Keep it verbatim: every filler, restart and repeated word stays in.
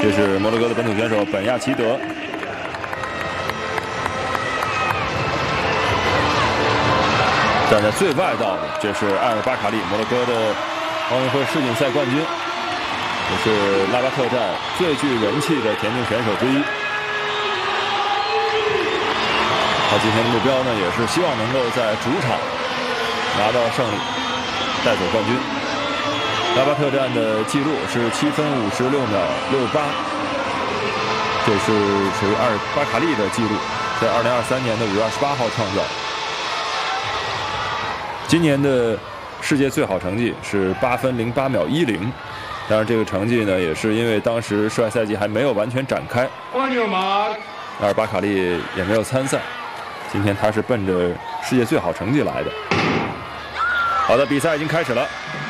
这是摩洛哥的本土选手本亚齐德。站在最外道的，这是艾尔巴卡利，摩洛哥的奥运会世锦赛冠军，也是拉巴特站最具人气的田径选手之一。他今天的目标呢，也是希望能够在主场拿到胜利，带走冠军。拉巴特站的记录是七分五十六秒六八，这是属于艾尔巴卡利的记录，在二零二三年的五月二十八号创造。今年的世界最好成绩是八分零八秒一零，当然这个成绩呢，也是因为当时世外赛季还没有完全展开，阿尔巴卡利也没有参赛。今天他是奔着世界最好成绩来的。好的，比赛已经开始了。